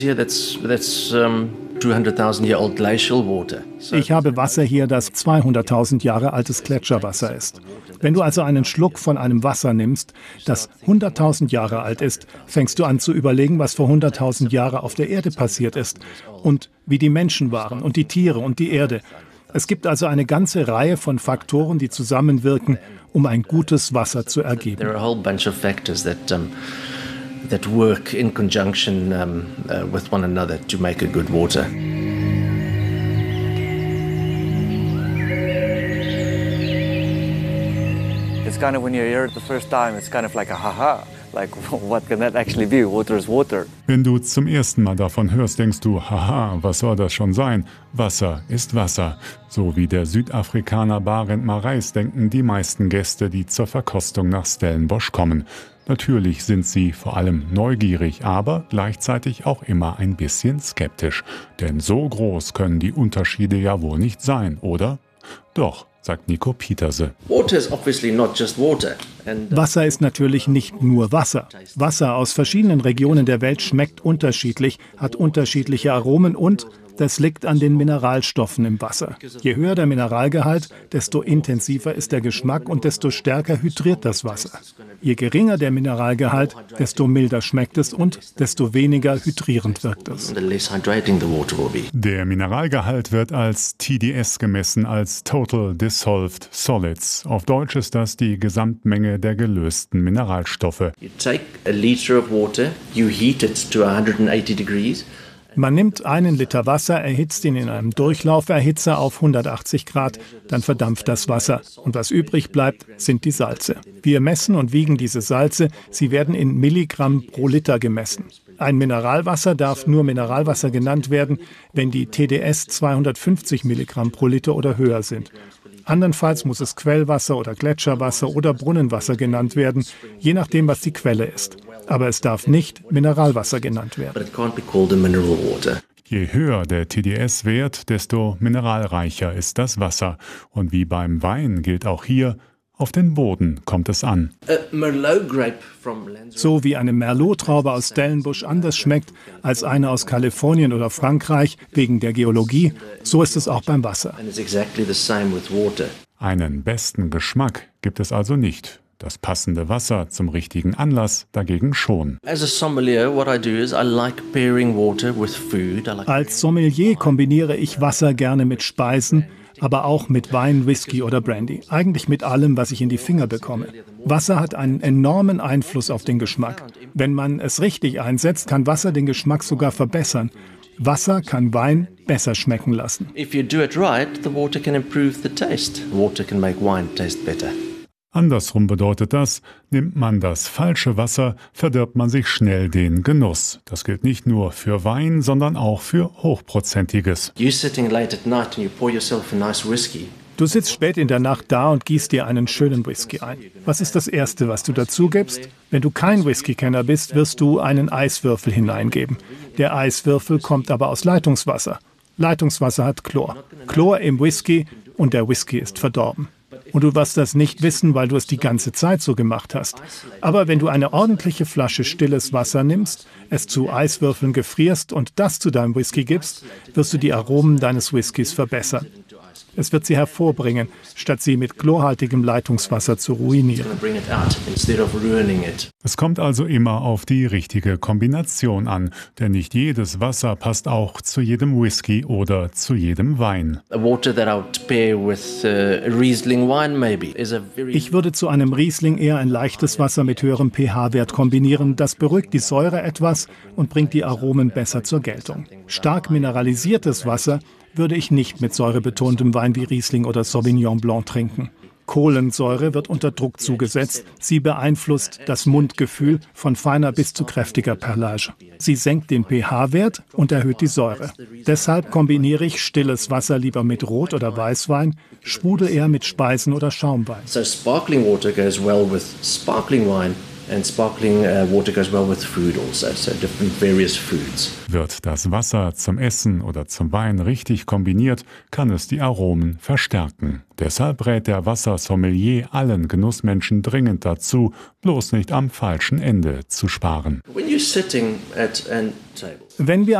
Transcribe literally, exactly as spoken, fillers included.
Yeah, that's, that's, um Ich habe Wasser hier, das zweihunderttausend Jahre altes Gletscherwasser ist. Wenn du also einen Schluck von einem Wasser nimmst, das hunderttausend Jahre alt ist, fängst du an zu überlegen, was vor hunderttausend Jahren auf der Erde passiert ist und wie die Menschen waren und die Tiere und die Erde. Es gibt also eine ganze Reihe von Faktoren, die zusammenwirken, um ein gutes Wasser zu ergeben. There are a whole bunch of factors that um that work in conjunction um, uh, with one another to make a good water. It's kind of when you hear it the first time, it's kind of like a haha. Like, what can that actually be? Water is water. Wenn du zum ersten Mal davon hörst, denkst du, haha, was soll das schon sein? Wasser ist Wasser. So wie der Südafrikaner Barend Marais denken die meisten Gäste, die zur Verkostung nach Stellenbosch kommen. Natürlich sind sie vor allem neugierig, aber gleichzeitig auch immer ein bisschen skeptisch. Denn so groß können die Unterschiede ja wohl nicht sein, oder? Doch, sagt Nico Pieterse. Wasser ist natürlich nicht nur Wasser. Wasser aus verschiedenen Regionen der Welt schmeckt unterschiedlich, hat unterschiedliche Aromen und das liegt an den Mineralstoffen im Wasser. Je höher der Mineralgehalt, desto intensiver ist der Geschmack und desto stärker hydriert das Wasser. Je geringer der Mineralgehalt, desto milder schmeckt es und desto weniger hydrierend wirkt es. Der Mineralgehalt wird als T D S gemessen, als Total Dissolved Solids. Auf Deutsch ist das die Gesamtmenge der gelösten Mineralstoffe. You take a liter of water, you heat it to one hundred eighty degrees. Man nimmt einen Liter Wasser, erhitzt ihn in einem Durchlauferhitzer auf hundertachtzig Grad, dann verdampft das Wasser. Und was übrig bleibt, sind die Salze. Wir messen und wiegen diese Salze, sie werden in Milligramm pro Liter gemessen. Ein Mineralwasser darf nur Mineralwasser genannt werden, wenn die T D S zweihundertfünfzig Milligramm pro Liter oder höher sind. Andernfalls muss es Quellwasser oder Gletscherwasser oder Brunnenwasser genannt werden, je nachdem, was die Quelle ist. Aber es darf nicht Mineralwasser genannt werden. Je höher der T D S-Wert, desto mineralreicher ist das Wasser. Und wie beim Wein gilt auch hier, auf den Boden kommt es an. So wie eine Merlot-Traube aus Stellenbosch anders schmeckt als eine aus Kalifornien oder Frankreich wegen der Geologie, so ist es auch beim Wasser. Einen besten Geschmack gibt es also nicht. Das passende Wasser zum richtigen Anlass dagegen schon. Als Sommelier kombiniere ich Wasser gerne mit Speisen, aber auch mit Wein, Whisky oder Brandy. Eigentlich mit allem, was ich in die Finger bekomme. Wasser hat einen enormen Einfluss auf den Geschmack. Wenn man es richtig einsetzt, kann Wasser den Geschmack sogar verbessern. Wasser kann Wein besser schmecken lassen. If you do it right, the water can improve the taste. Water can make wine taste better. Andersrum bedeutet das, nimmt man das falsche Wasser, verdirbt man sich schnell den Genuss. Das gilt nicht nur für Wein, sondern auch für Hochprozentiges. Du sitzt spät in der Nacht da und gießt dir einen schönen Whisky ein. Was ist das Erste, was du dazu gibst? Wenn du kein Whisky-Kenner bist, wirst du einen Eiswürfel hineingeben. Der Eiswürfel kommt aber aus Leitungswasser. Leitungswasser hat Chlor. Chlor im Whisky und der Whisky ist verdorben. Und du wirst das nicht wissen, weil du es die ganze Zeit so gemacht hast. Aber wenn du eine ordentliche Flasche stilles Wasser nimmst, es zu Eiswürfeln gefrierst und das zu deinem Whisky gibst, wirst du die Aromen deines Whiskys verbessern. Es wird sie hervorbringen, statt sie mit chlorhaltigem Leitungswasser zu ruinieren. Es kommt also immer auf die richtige Kombination an, denn nicht jedes Wasser passt auch zu jedem Whisky oder zu jedem Wein. Ich würde zu einem Riesling eher ein leichtes Wasser mit höherem pH-Wert kombinieren. Das beruhigt die Säure etwas und bringt die Aromen besser zur Geltung. Stark mineralisiertes Wasser würde ich nicht mit säurebetontem Wein wie Riesling oder Sauvignon Blanc trinken. Kohlensäure wird unter Druck zugesetzt. Sie beeinflusst das Mundgefühl von feiner bis zu kräftiger Perlage. Sie senkt den pH-Wert und erhöht die Säure. Deshalb kombiniere ich stilles Wasser lieber mit Rot- oder Weißwein, Sprudel eher mit Speisen oder Schaumwein. So sparkling water goes well with sparkling wine And sparkling uh, water goes well with food also, so different various foods. Wird das Wasser zum Essen oder zum Wein richtig kombiniert, kann es die Aromen verstärken. Deshalb rät der Wassersommelier allen Genussmenschen dringend dazu, bloß nicht am falschen Ende zu sparen. When you're sitting at a table, Wenn wir